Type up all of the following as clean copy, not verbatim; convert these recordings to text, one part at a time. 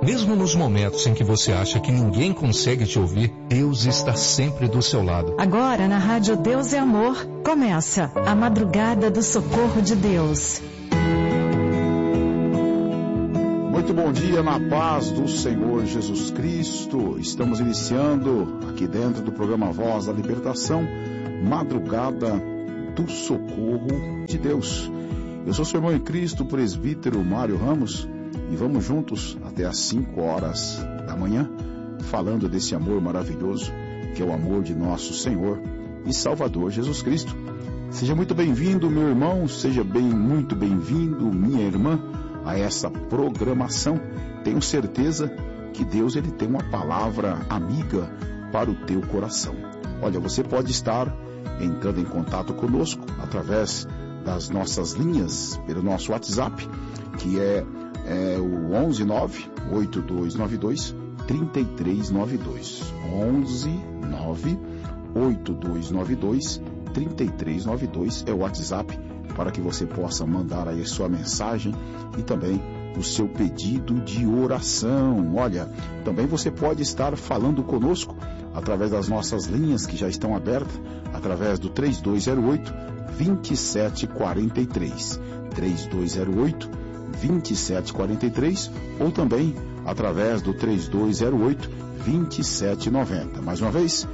Mesmo nos momentos em que você acha que ninguém consegue te ouvir, Deus está sempre do seu lado. Agora na Rádio Deus é Amor, começa a Madrugada do Socorro de Deus. Muito bom dia, na paz do Senhor Jesus Cristo. Estamos iniciando aqui dentro do programa Voz da Libertação, Madrugada do Socorro de Deus. Eu sou seu irmão em Cristo, presbítero Mário Ramos, e vamos juntos até às 5 horas da manhã, falando desse amor maravilhoso, que é o amor de nosso Senhor e Salvador Jesus Cristo. Seja muito bem-vindo, meu irmão, seja muito bem-vindo, minha irmã, a essa programação. Tenho certeza que Deus ele tem uma palavra amiga para o teu coração. Olha, você pode estar entrando em contato conosco através das nossas linhas, pelo nosso WhatsApp, que é o 119-8292-3392. 119-8292-3392 é o WhatsApp para que você possa mandar aí a sua mensagem e também o seu pedido de oração. Olha, também você pode estar falando conosco através das nossas linhas que já estão abertas, através do 3208-2743, 3208-2743, ou também através do 3208-2790. Mais uma vez,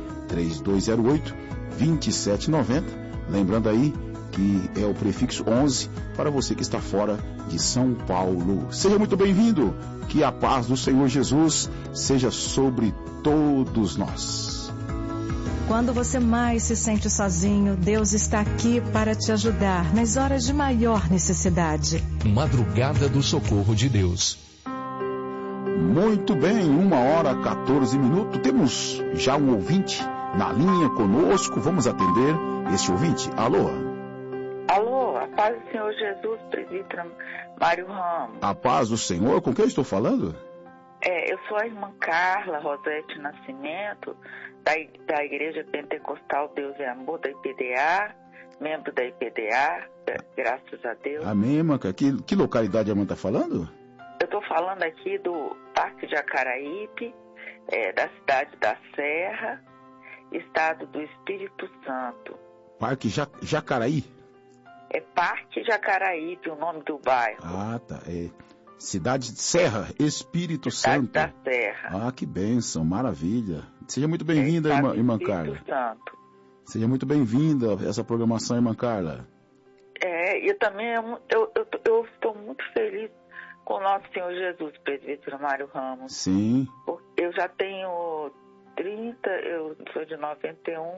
3208-2790, lembrando aí que é o prefixo 11 para você que está fora de São Paulo. Seja muito bem-vindo, que a paz do Senhor Jesus seja sobre todos nós. Quando você mais se sente sozinho, Deus está aqui para te ajudar nas horas de maior necessidade. Madrugada do Socorro de Deus. Muito bem, 1h14. Temos já um ouvinte na linha conosco. Vamos atender esse ouvinte. Alô? Alô, a paz do Senhor Jesus, presbítero Mário Ramos. A paz do Senhor, com quem eu estou falando? Eu sou a irmã Carla Rosete Nascimento, da Igreja Pentecostal Deus é Amor, da IPDA, membro da IPDA, graças a Deus. Amém, irmã. Que localidade a irmã está falando? Eu estou falando aqui do Parque Jacaraípe, da cidade da Serra, estado do Espírito Santo. Parque Jacaraí? É Parque Jacaraípe, o nome do bairro. Ah, tá. Cidade de Serra, Espírito Santo. Cidade da Serra. Ah, que bênção, maravilha. Seja muito bem-vinda, irmã Carla. Santo. Seja muito beinda a essa programação, irmã Carla. Eu também, eu estou muito feliz com o nosso Senhor Jesus, presbítero Mário Ramos. Sim. Eu já tenho 30, eu sou de 91,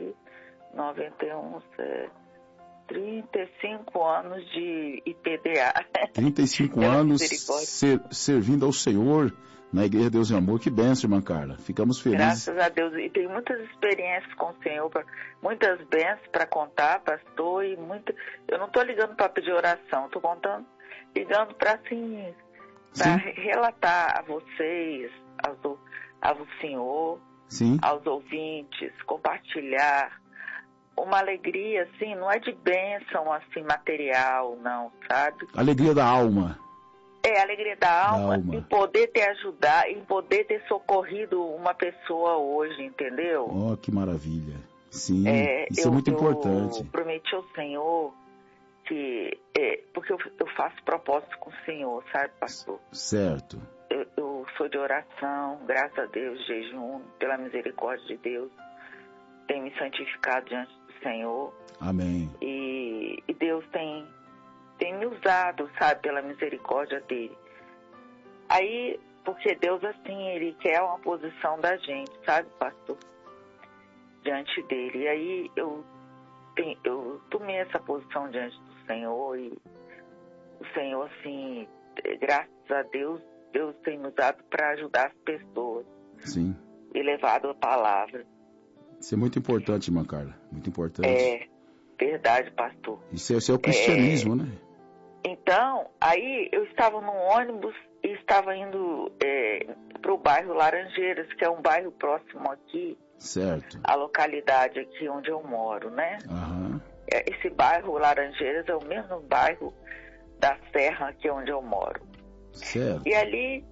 35 anos de IPDA. 35 anos servindo ao Senhor na Igreja Deus em Amor. Que bênção, irmã Carla. Ficamos felizes. Graças a Deus. E tenho muitas experiências com o Senhor, muitas bênçãos para contar, pastor. Eu não estou ligando para pedir oração, estou ligando para assim, para relatar a vocês, ao Senhor, sim, aos ouvintes, compartilhar. Uma alegria, assim, não é de bênção, assim, material, não, sabe? Alegria da alma. A alegria da alma. Em poder ter ajudado, em poder ter socorrido uma pessoa hoje, entendeu? Oh, que maravilha. Sim, isso é muito importante. Eu prometi ao Senhor que... porque eu faço propósito com o Senhor, sabe, pastor? Certo. Eu sou de oração, graças a Deus, jejum, pela misericórdia de Deus. Tenho me santificado diante do Senhor. Amém. E Deus tem me usado, sabe, pela misericórdia dele. Aí, porque Deus, assim, ele quer uma posição da gente, sabe, pastor? Diante dele. E aí, eu tomei essa posição diante do Senhor e o Senhor, assim, graças a Deus, Deus tem me usado para ajudar as pessoas. Sim. E levado a palavra. Isso é muito importante, irmã Carla. Muito importante. Verdade, pastor. Isso é o cristianismo, né? Então, aí eu estava num ônibus e estava indo para o bairro Laranjeiras, que é um bairro próximo aqui. Certo. A localidade aqui onde eu moro, né? Aham. Esse bairro Laranjeiras é o mesmo bairro da Serra aqui onde eu moro. Certo. E ali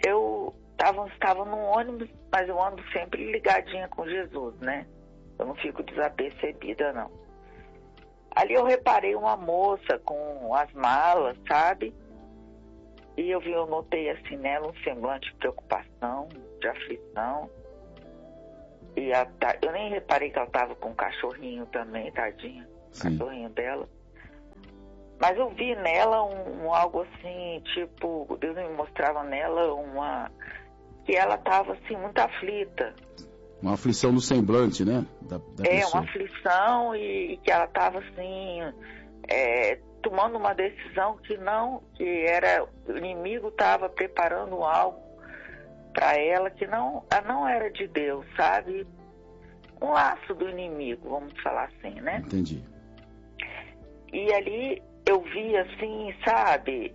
eu estava num ônibus, mas eu ando sempre ligadinha com Jesus, né? Eu não fico desapercebida, não. Ali eu reparei uma moça com as malas, sabe? E eu notei assim nela um semblante de preocupação, de aflição. E eu nem reparei que ela estava com um cachorrinho também, tadinha. Sim. Cachorrinho dela. Mas eu vi nela algo assim, tipo, Deus me mostrava nela que ela estava assim, muito aflita. Uma aflição no semblante, né? Da pessoa. Uma aflição e que ela estava assim, tomando uma decisão que o inimigo estava preparando algo para ela que não era de Deus, sabe? Um laço do inimigo, vamos falar assim, né? Entendi. E ali eu vi assim, sabe?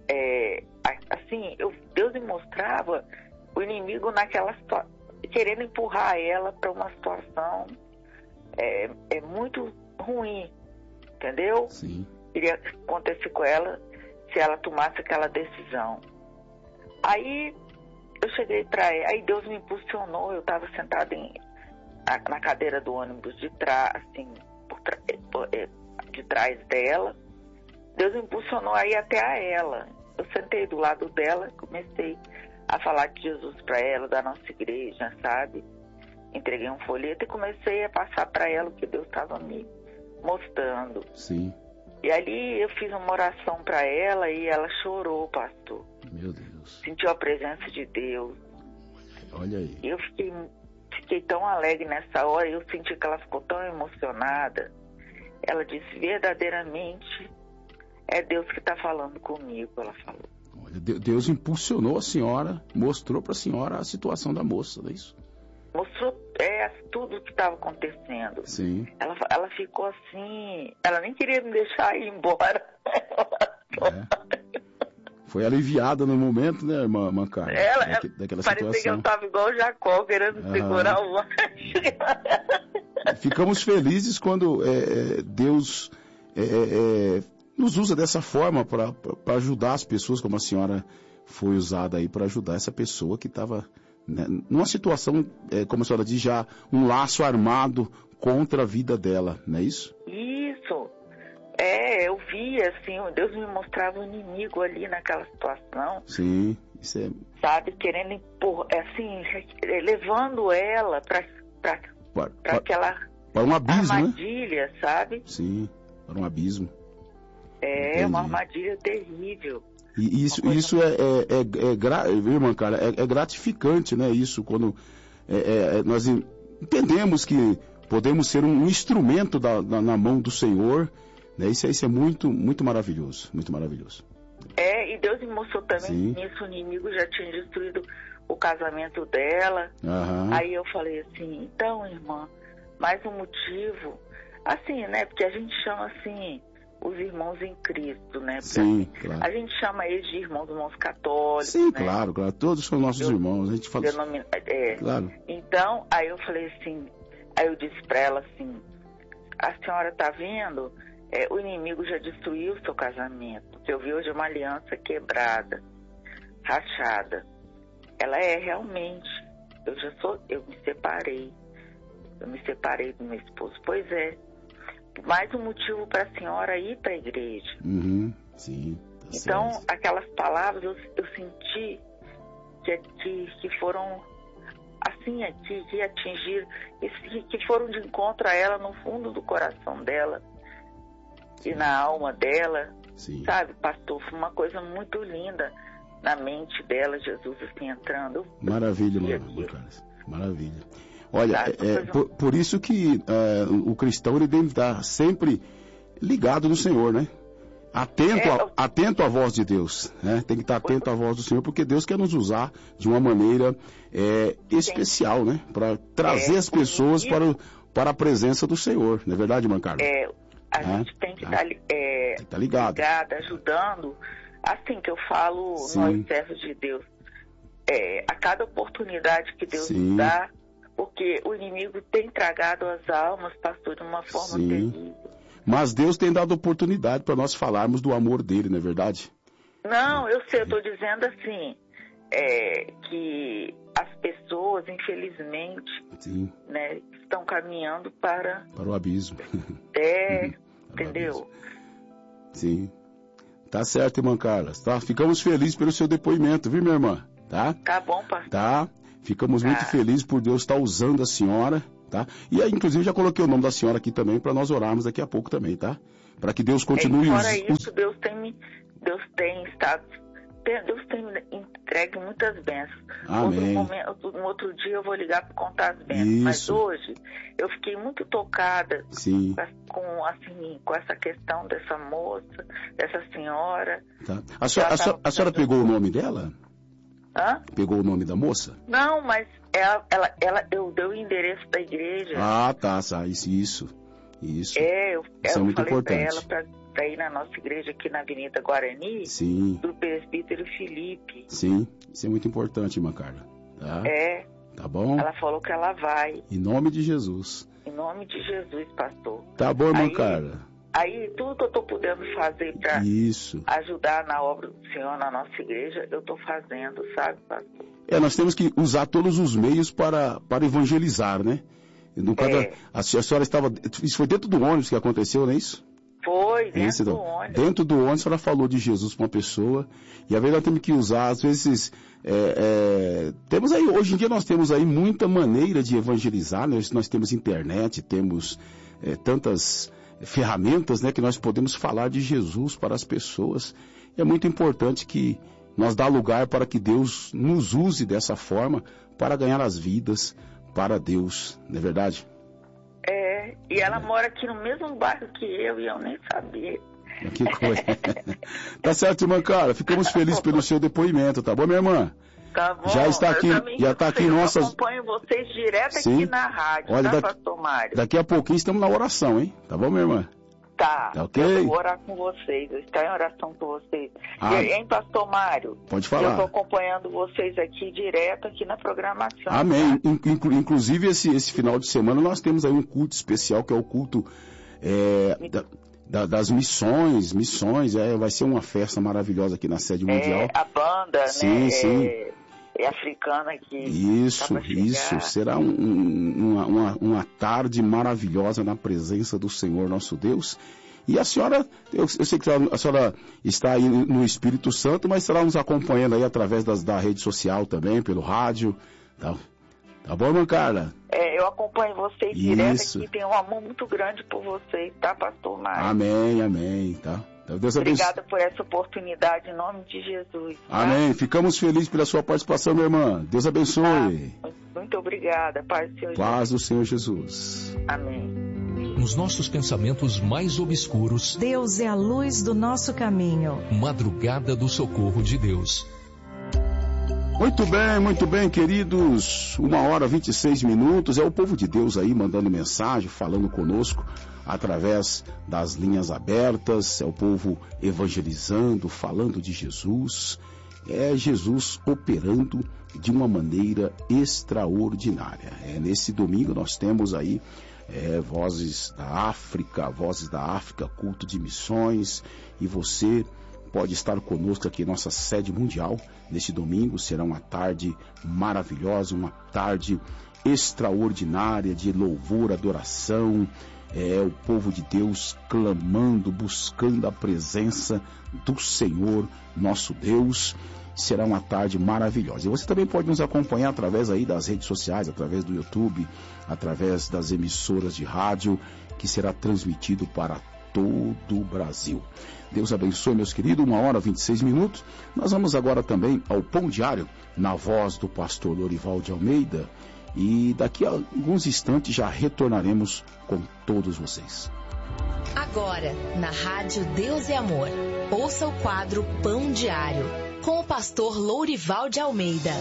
Deus me mostrava o inimigo naquela situação, querendo empurrar ela para uma situação muito ruim, entendeu? Sim. Iria acontecer com ela se ela tomasse aquela decisão. Aí eu cheguei para ela, aí Deus me impulsionou, eu estava sentada na cadeira do ônibus de trás, assim, de trás dela. Deus me impulsionou a ir até a ela. Eu sentei do lado dela, comecei a falar de Jesus para ela, da nossa igreja, sabe? Entreguei um folheto e comecei a passar para ela o que Deus estava me mostrando. Sim. E ali eu fiz uma oração para ela e ela chorou, pastor. Meu Deus. Sentiu a presença de Deus. Olha aí. Eu fiquei tão alegre nessa hora, eu senti que ela ficou tão emocionada. Ela disse, verdadeiramente, é Deus que está falando comigo, ela falou. Olha, Deus impulsionou a senhora, mostrou para a senhora a situação da moça, não é isso? Mostrou tudo o que estava acontecendo. Sim. Ela ficou assim, ela nem queria me deixar ir embora. Foi aliviada no momento, né, irmã Carla? Daquela parecia situação. Que ela estava igual Jacó, querendo segurar o lanche. Ficamos felizes quando Deus nos usa dessa forma para ajudar as pessoas, como a senhora foi usada aí para ajudar essa pessoa que estava, né, numa situação, como a senhora diz, já um laço armado contra a vida dela, não é isso? Isso. Eu vi, assim, Deus me mostrava o inimigo ali naquela situação. Sim, isso é... Sabe, querendo impor, assim, levando ela para aquela para um abismo, armadilha, né? Sabe? Sim, para um abismo. Uma armadilha terrível. E isso irmã Carla, é gratificante, né? Isso, quando nós entendemos que podemos ser um instrumento na mão do Senhor, né? Isso é muito, muito maravilhoso, muito maravilhoso. E Deus me mostrou também que nisso o inimigo já tinha destruído o casamento dela. Uhum. Aí eu falei assim, então, irmã, mais um motivo, assim, né? Porque a gente chama assim os irmãos em Cristo, né? Sim, claro. A gente chama eles de irmãos católicos. Sim, né? claro, todos são nossos irmãos. A gente fala. Claro. Então, aí eu falei assim, aí eu disse para ela assim, a senhora tá vendo? O inimigo já destruiu o seu casamento. Porque eu vi hoje uma aliança quebrada, rachada. Ela realmente. Eu me separei. Eu me separei do meu esposo. Pois é. Mais um motivo para a senhora ir para a igreja. Uhum, sim. Tá então, certo. aquelas palavras eu senti que foram assim, que atingiram, que foram de encontro a ela no fundo do coração dela. E na alma dela, sim. Sabe, pastor, foi uma coisa muito linda na mente dela, Jesus assim entrando. Maravilha, irmã Carlos. Maravilha. Olha, por isso que o cristão ele deve estar sempre ligado no Senhor, né? Atento à voz de Deus, né? Tem que estar atento à voz do Senhor, porque Deus quer nos usar de uma maneira especial, né? Para trazer as pessoas para a presença do Senhor, não é verdade, irmã Carla? A gente tem que estar ligado, ajudando, assim que eu falo, nós servos de Deus, a cada oportunidade que Deus nos dá, porque o inimigo tem tragado as almas, pastor, de uma forma terrível. Mas Deus tem dado oportunidade para nós falarmos do amor dele, não é verdade? Não, eu sei, eu estou dizendo assim, que as pessoas, infelizmente, Sim. né, estão caminhando para o abismo. Entendeu? Sim. Tá certo, irmã Carla. Tá? Ficamos felizes pelo seu depoimento, viu, minha irmã? Tá? Tá bom, pastor. Tá? Ficamos muito felizes por Deus estar usando a senhora, tá? E aí, inclusive, já coloquei o nome da senhora aqui também para nós orarmos daqui a pouco também, tá? Para que Deus continue... Fora isso, Deus tem me entregue muitas bênçãos. Amém. No outro dia eu vou ligar para contar as bênçãos. Isso. Mas hoje eu fiquei muito tocada Sim. com essa questão dessa moça, dessa senhora. Tá. A senhora pegou o nome dela? Hã? Pegou o nome da moça? Não, mas eu dei o endereço da igreja. Ah, tá. Isso. Isso é muito falei importante. Para ela para ir na nossa igreja aqui na Avenida Guarani. Sim. Do presbítero Felipe. Sim, isso é muito importante, irmã Carla. Tá? Tá bom? Ela falou que ela vai. Em nome de Jesus. Em nome de Jesus, pastor. Tá bom, irmã Carla. Aí, tudo que eu estou podendo fazer para ajudar na obra do Senhor na nossa igreja, eu estou fazendo, sabe, pastor? Nós temos que usar todos os meios para evangelizar, né? A senhora estava... Isso foi dentro do ônibus que aconteceu, não é isso? Foi, dentro do ônibus. Dentro do ônibus, a senhora falou de Jesus para uma pessoa, e às vezes nós temos que usar, às vezes, temos aí, hoje em dia nós temos aí muita maneira de evangelizar, né? Nós temos internet, temos tantas ferramentas, né, que nós podemos falar de Jesus para as pessoas. É muito importante que nós dá lugar para que Deus nos use dessa forma para ganhar as vidas para Deus, não é verdade? E ela mora aqui no mesmo bairro que eu e eu nem sabia. Que coisa. Tá certo, irmã Carla. Ficamos felizes pelo seu depoimento, tá bom, minha irmã? Tá bom. Já está aqui nossas... Eu acompanho vocês direto aqui na rádio, tá, pastor Mário? Daqui a pouquinho estamos na oração, hein? Tá bom, minha irmã? Tá. Ok? Eu vou orar com vocês, eu estou em oração com vocês. Hein, pastor Mário? Pode falar. Eu estou acompanhando vocês aqui direto aqui na programação. Amém. Tá? Inclusive, esse final de semana nós temos aí um culto especial, que é o culto das missões. Vai ser uma festa maravilhosa aqui na sede mundial. A banda, sim, né? Sim. Africana aqui. Isso. Será uma tarde maravilhosa na presença do Senhor nosso Deus. E a senhora, eu sei que a senhora está aí no Espírito Santo, mas estará nos acompanhando aí através da rede social também, pelo rádio. Tá bom, irmã Carla? Eu acompanho vocês direto aqui, tenho um amor muito grande por vocês, tá, pastor Mário? Amém, tá? Deus Obrigada por essa oportunidade, em nome de Jesus. Tá? Amém. Ficamos felizes pela sua participação, minha irmã. Deus abençoe. Muito obrigada. Paz do Senhor Jesus. Paz do Senhor Jesus. Amém. Nos nossos pensamentos mais obscuros, Deus é a luz do nosso caminho. Madrugada do Socorro de Deus. Muito bem, queridos. 1h26. É o povo de Deus aí mandando mensagem, falando conosco através das linhas abertas. É o povo evangelizando, falando de Jesus. É Jesus operando de uma maneira extraordinária. Nesse domingo nós temos aí Vozes da África, culto de missões, e você pode estar conosco aqui em nossa sede mundial. Neste domingo será uma tarde maravilhosa, uma tarde extraordinária de louvor, adoração. O povo de Deus clamando, buscando a presença do Senhor nosso Deus. Será uma tarde maravilhosa. E você também pode nos acompanhar através aí das redes sociais, através do YouTube, através das emissoras de rádio, que será transmitido para todo o Brasil. Deus abençoe, meus queridos. 1h26. Nós vamos agora também ao Pão Diário, na voz do pastor Lourival de Almeida. E daqui a alguns instantes já retornaremos com todos vocês. Agora, na Rádio Deus e Amor, ouça o quadro Pão Diário, com o pastor Lourival de Almeida.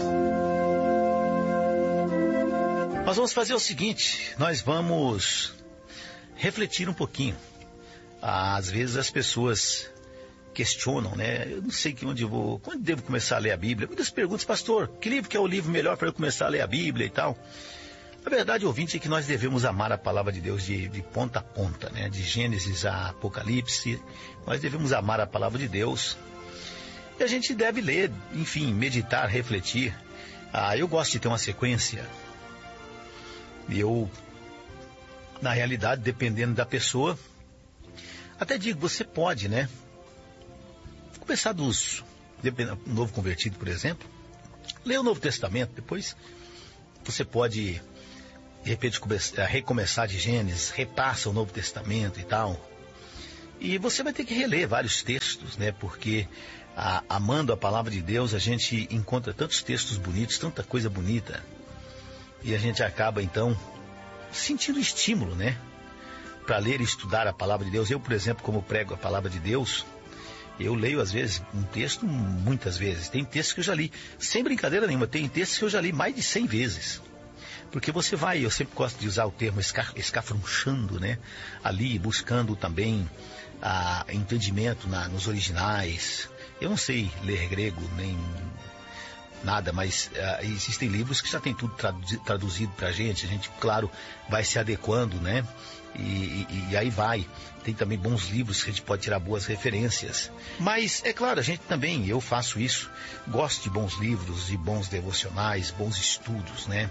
Nós vamos fazer o seguinte, nós vamos refletir um pouquinho. Às vezes as pessoas questionam, né? Eu não sei quando devo começar a ler a Bíblia. Muitas perguntas, pastor, que livro que é o livro melhor para eu começar a ler a Bíblia e tal? A verdade, ouvinte, é que nós devemos amar a palavra de Deus de ponta a ponta, né? De Gênesis a Apocalipse. Nós devemos amar a palavra de Deus. E a gente deve ler, enfim, meditar, refletir. Eu gosto de ter uma sequência. Eu, na realidade, dependendo da pessoa, até digo, você pode, né? Começar um novo convertido, por exemplo, ler o Novo Testamento, depois você pode, de repente, recomeçar de Gênesis, repassa o Novo Testamento e tal. E você vai ter que reler vários textos, né? Porque amando a palavra de Deus, a gente encontra tantos textos bonitos, tanta coisa bonita. E a gente acaba, então, sentindo estímulo, né? Para ler e estudar a palavra de Deus. Eu, por exemplo, como prego a palavra de Deus, eu leio, às vezes, um texto muitas vezes. Tem textos que eu já li, sem brincadeira nenhuma, tem textos que eu já li mais de 100 vezes. Porque você vai, eu sempre gosto de usar o termo escafrunchando, né? Ali, buscando também entendimento nos originais. Eu não sei ler grego, nem nada, mas existem livros que já tem tudo traduzido pra gente. A gente, claro, vai se adequando, né? E aí vai. Tem também bons livros que a gente pode tirar boas referências. Mas, é claro, a gente também, eu faço isso, gosto de bons livros, de bons devocionais, bons estudos, né?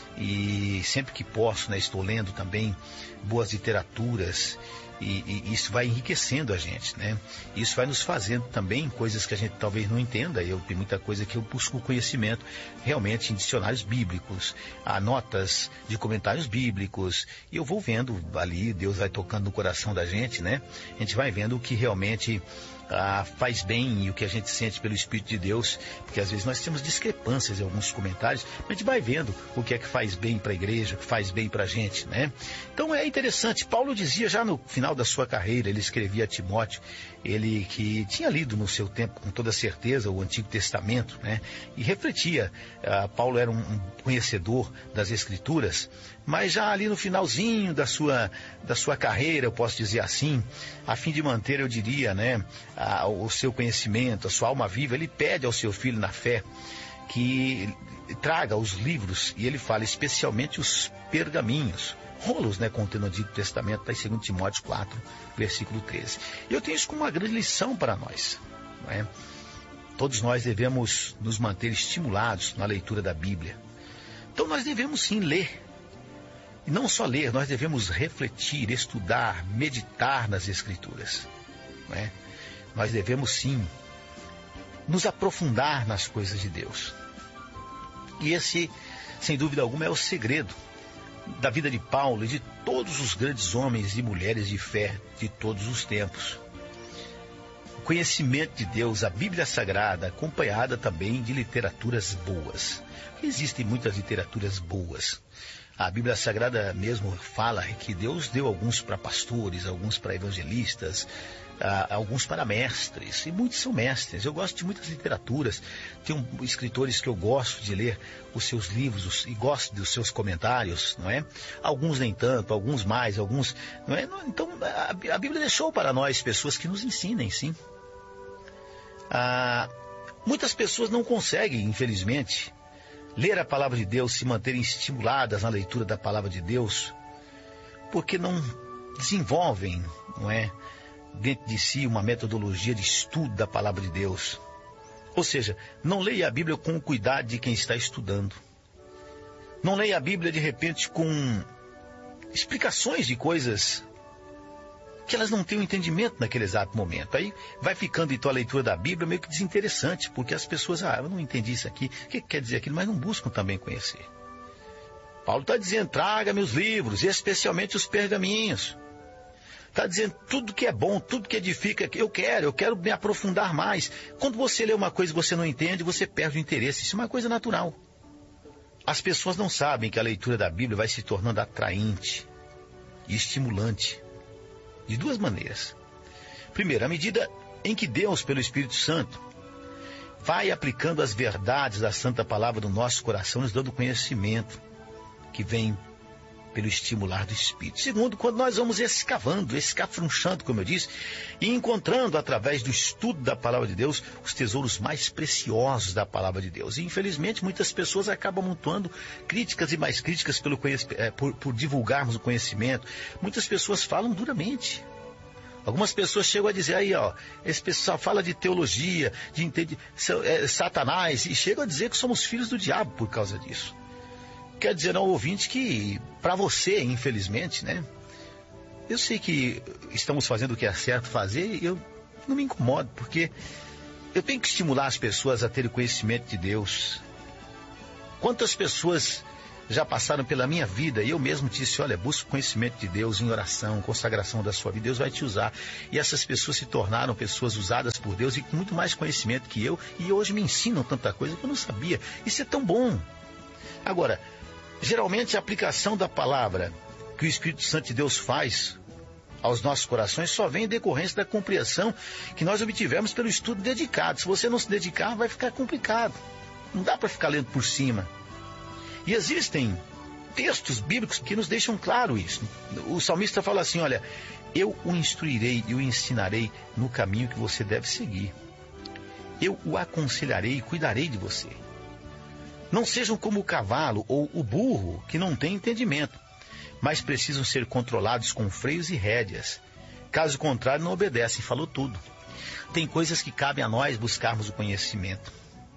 E sempre que posso, né, estou lendo também boas literaturas. E isso vai enriquecendo a gente, né? Isso vai nos fazendo também coisas que a gente talvez não entenda. Tem muita coisa que eu busco conhecimento realmente em dicionários bíblicos, notas de comentários bíblicos, e eu vou vendo ali, Deus vai tocando no coração da gente, né? A gente vai vendo o que realmente faz bem e o que a gente sente pelo Espírito de Deus, porque às vezes nós temos discrepâncias em alguns comentários, mas a gente vai vendo o que é que faz bem para a igreja, o que faz bem para a gente, né? Então é interessante, Paulo dizia já no final da sua carreira, ele escrevia a Timóteo, ele que tinha lido no seu tempo com toda certeza o Antigo Testamento, né? E refletia, Paulo era um conhecedor das Escrituras, mas já ali no finalzinho da sua carreira, eu posso dizer assim, a fim de manter, eu diria, né, o seu conhecimento, a sua alma viva, ele pede ao seu filho na fé que traga os livros, e ele fala especialmente os pergaminhos, rolos, né, contendo o Antigo Testamento, está em 2 Timóteo 4, versículo 13. E eu tenho isso como uma grande lição para nós, não é? Todos nós devemos nos manter estimulados na leitura da Bíblia. Então nós devemos sim ler. E não só ler, nós devemos refletir, estudar, meditar nas Escrituras, não é? Nós devemos sim nos aprofundar nas coisas de Deus. E esse, sem dúvida alguma, é o segredo da vida de Paulo e de todos os grandes homens e mulheres de fé de todos os tempos. O conhecimento de Deus, a Bíblia Sagrada, acompanhada também de literaturas boas. Existem muitas literaturas boas. A Bíblia Sagrada mesmo fala que Deus deu alguns para pastores, alguns para evangelistas, alguns para mestres, e muitos são mestres. Eu gosto de muitas literaturas, tem escritores que eu gosto de ler os seus livros e gosto dos seus comentários, não é? Alguns nem tanto, alguns mais, alguns, não é? Então a Bíblia deixou para nós pessoas que nos ensinem, sim. Muitas pessoas não conseguem, infelizmente, ler a palavra de Deus, se manterem estimuladas na leitura da palavra de Deus, porque não desenvolvem, não é, dentro de si uma metodologia de estudo da palavra de Deus. Ou seja, não leia a Bíblia com o cuidado de quem está estudando. Não leia a Bíblia de repente com explicações de coisas que elas não têm um entendimento naquele exato momento. Aí vai ficando então a leitura da Bíblia meio que desinteressante, porque as pessoas, eu não entendi isso aqui, o que quer dizer aquilo, mas não buscam também conhecer. Paulo está dizendo, traga-me os livros, especialmente os pergaminhos. Está dizendo tudo que é bom, tudo que edifica, eu quero me aprofundar mais. Quando você lê uma coisa que você não entende, você perde o interesse, isso é uma coisa natural. As pessoas não sabem que a leitura da Bíblia vai se tornando atraente e estimulante. De duas maneiras. Primeiro, à medida em que Deus, pelo Espírito Santo, vai aplicando as verdades da Santa Palavra no nosso coração, nos dando conhecimento que vem pelo estimular do Espírito. Segundo, quando nós vamos escavando, escafrunchando, como eu disse, e encontrando através do estudo da Palavra de Deus os tesouros mais preciosos da Palavra de Deus. E infelizmente muitas pessoas acabam amontoando críticas e mais críticas por divulgarmos o conhecimento. Muitas pessoas falam duramente Algumas pessoas chegam a dizer, aí ó, esse pessoal fala de teologia, de Satanás, e chegam a dizer que somos filhos do diabo por causa disso. Quer dizer ao ouvinte que, para você, infelizmente, né? Eu sei que estamos fazendo o que é certo fazer e eu não me incomodo, porque eu tenho que estimular as pessoas a terem conhecimento de Deus. Quantas pessoas já passaram pela minha vida e eu mesmo disse, olha, busca o conhecimento de Deus em oração, consagração da sua vida, Deus vai te usar. E essas pessoas se tornaram pessoas usadas por Deus e com muito mais conhecimento que eu, e hoje me ensinam tanta coisa que eu não sabia. Isso é tão bom. Agora, geralmente a aplicação da palavra que o Espírito Santo de Deus faz aos nossos corações só vem em decorrência da compreensão que nós obtivemos pelo estudo dedicado. Se você não se dedicar, vai ficar complicado. Não dá para ficar lendo por cima. E existem textos bíblicos que nos deixam claro isso. O salmista fala assim, olha, eu o instruirei e o ensinarei no caminho que você deve seguir. Eu o aconselharei e cuidarei de você. Não sejam como o cavalo ou o burro que não têm entendimento, mas precisam ser controlados com freios e rédeas. Caso contrário, não obedecem. Falou tudo. Tem coisas que cabem a nós buscarmos o conhecimento.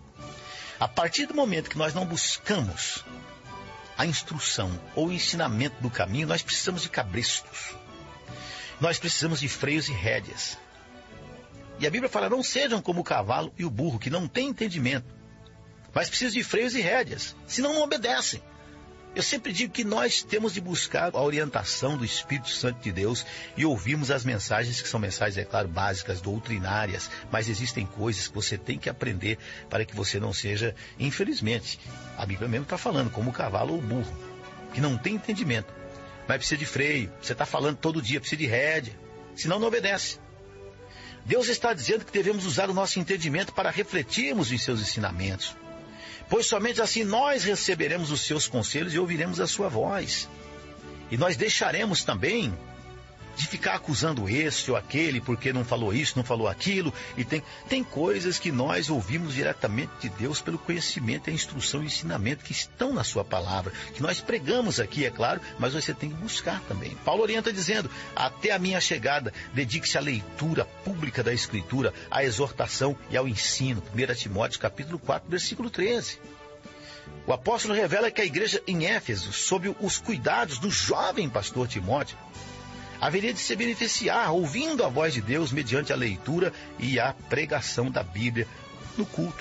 A partir do momento que nós não buscamos a instrução ou o ensinamento do caminho, nós precisamos de cabrestos. Nós precisamos de freios e rédeas. E a Bíblia fala, não sejam como o cavalo e o burro, que não têm entendimento, mas precisam de freios e rédeas, senão não obedecem. Eu sempre digo que nós temos de buscar a orientação do Espírito Santo de Deus e ouvirmos as mensagens, que são mensagens, é claro, básicas, doutrinárias, mas existem coisas que você tem que aprender para que você não seja, infelizmente, a Bíblia mesmo está falando, como o cavalo ou o burro, que não tem entendimento, mas precisa de freio, você está falando todo dia, precisa de rédea, senão não obedece. Deus está dizendo que devemos usar o nosso entendimento para refletirmos em seus ensinamentos. Pois somente assim nós receberemos os seus conselhos e ouviremos a sua voz. E nós deixaremos também de ficar acusando esse ou aquele porque não falou isso, não falou aquilo. E tem coisas que nós ouvimos diretamente de Deus pelo conhecimento, a instrução e o ensinamento que estão na sua palavra. Que nós pregamos aqui, é claro, mas você tem que buscar também. Paulo orienta dizendo, até a minha chegada, dedique-se à leitura pública da Escritura, à exortação e ao ensino. 1 Timóteo capítulo 4, versículo 13. O apóstolo revela que a igreja em Éfeso, sob os cuidados do jovem pastor Timóteo, haveria de se beneficiar ouvindo a voz de Deus mediante a leitura e a pregação da Bíblia no culto.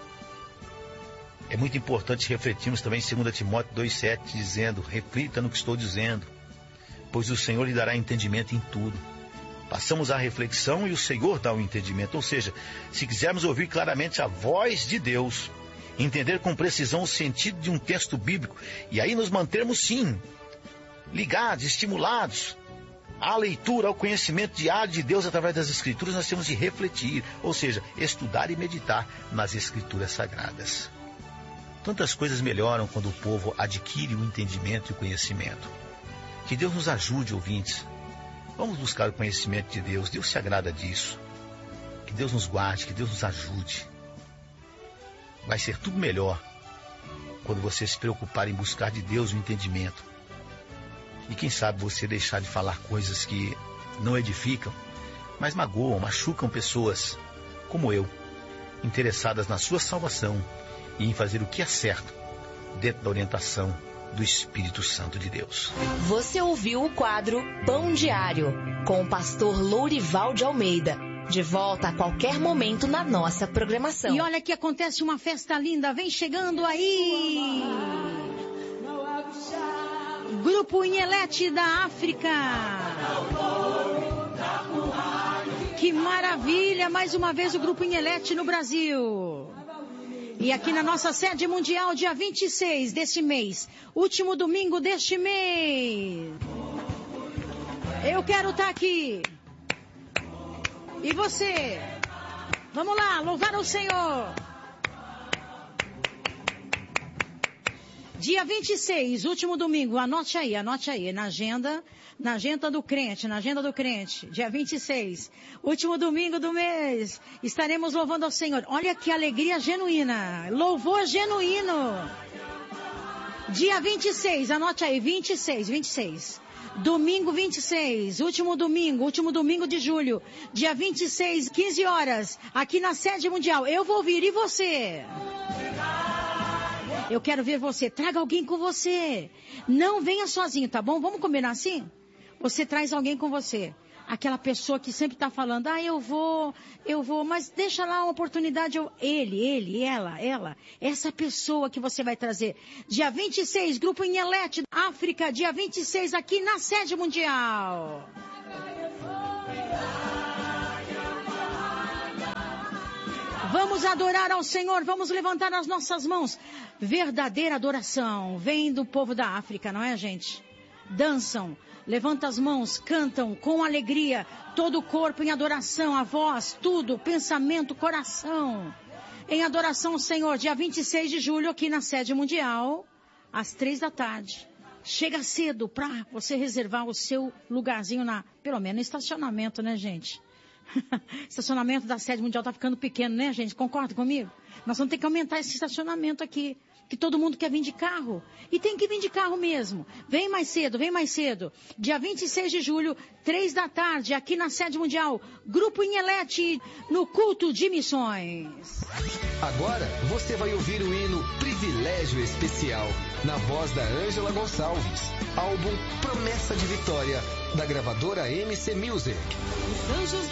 É muito importante refletirmos também em 2 Timóteo 2,7, dizendo, reflita no que estou dizendo, pois o Senhor lhe dará entendimento em tudo. Passamos à reflexão e o Senhor dá o entendimento. Ou seja, se quisermos ouvir claramente a voz de Deus, entender com precisão o sentido de um texto bíblico, e aí nos mantermos, sim, ligados, estimulados à leitura, ao conhecimento diário de Deus através das Escrituras, nós temos de refletir, ou seja, estudar e meditar nas Escrituras Sagradas. Tantas coisas melhoram quando o povo adquire o entendimento e o conhecimento. Que Deus nos ajude, ouvintes. Vamos buscar o conhecimento de Deus. Deus se agrada disso. Que Deus nos guarde, que Deus nos ajude. Vai ser tudo melhor quando você se preocupar em buscar de Deus o entendimento. E quem sabe você deixar de falar coisas que não edificam, mas magoam, machucam pessoas como eu, interessadas na sua salvação e em fazer o que é certo dentro da orientação do Espírito Santo de Deus. Você ouviu o quadro Pão Diário, com o pastor Lourival de Almeida. De volta a qualquer momento na nossa programação. E olha que acontece uma festa linda, vem chegando aí! Grupo Inhelete da África. Que maravilha, mais uma vez o Grupo Inhelete no Brasil. E aqui na nossa sede mundial, dia 26 deste mês, último domingo deste mês. Eu quero estar aqui. E você? Vamos lá, louvar o Senhor. Dia 26, último domingo, anote aí, na agenda do crente, dia 26, último domingo do mês, estaremos louvando ao Senhor. Olha que alegria genuína, louvor genuíno. Dia 26, anote aí, 26, Domingo 26, último domingo de julho, dia 26, 15 horas, aqui na sede mundial. Eu vou vir, e você? Eu quero ver você. Traga alguém com você. Não venha sozinho, tá bom? Vamos combinar assim? Você traz alguém com você. Aquela pessoa que sempre está falando, eu vou, mas deixa lá uma oportunidade, ele, ela, essa pessoa que você vai trazer. Dia 26, Grupo Inhelete, África, dia 26, aqui na sede mundial. Vamos adorar ao Senhor, vamos levantar as nossas mãos. Verdadeira adoração, vem do povo da África, não é, gente? Dançam. Levanta as mãos, cantam com alegria, todo o corpo em adoração, a voz, tudo, pensamento, coração. Em adoração ao Senhor, dia 26 de julho, aqui na sede mundial, às 3 da tarde. Chega cedo para você reservar o seu lugarzinho pelo menos no estacionamento, né, gente? Estacionamento da sede mundial tá ficando pequeno, né, gente? Concorda comigo? Nós vamos ter que aumentar esse estacionamento aqui. Que todo mundo quer vir de carro. E tem que vir de carro mesmo. Vem mais cedo. Dia 26 de julho, 3 da tarde, aqui na sede mundial. Grupo Inhelete, no culto de missões. Agora você vai ouvir o hino Privilégio Especial, na voz da Ângela Gonçalves. Álbum Promessa de Vitória, da gravadora MC Music. Os anjos